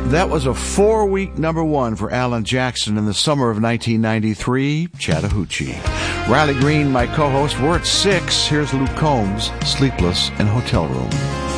That was a 4-week number one for Alan Jackson in the summer of 1993, Chattahoochee. Riley Green, my co-host, we're at 6. Here's Luke Combs, Sleepless in Hotel Room.